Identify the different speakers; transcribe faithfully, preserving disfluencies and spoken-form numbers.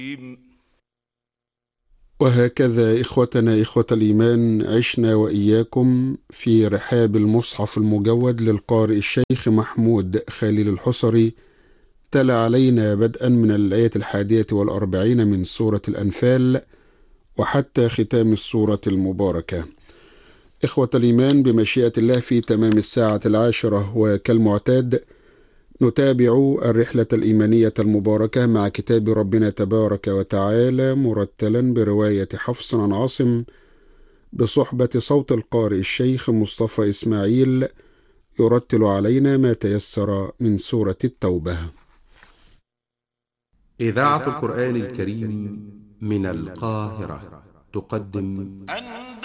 Speaker 1: وهكذا إخوتنا إخوة الإيمان عشنا وإياكم في رحاب المصحف المجود للقارئ الشيخ محمود خليل الحصري، تلا علينا بدءا من الآية الحادية والأربعين من سورة الأنفال وحتى ختام السورة المباركة. إخوة الإيمان، بمشيئة الله في تمام الساعة العاشرة وكالمعتاد نتابع الرحلة الإيمانية المباركة مع كتاب ربنا تبارك وتعالى مرتلا برواية حفص عن عاصم بصحبة صوت القارئ الشيخ مصطفى إسماعيل، يرتل علينا ما تيسر من سورة التوبة.
Speaker 2: إذاعة القرآن الكريم من القاهرة تقدم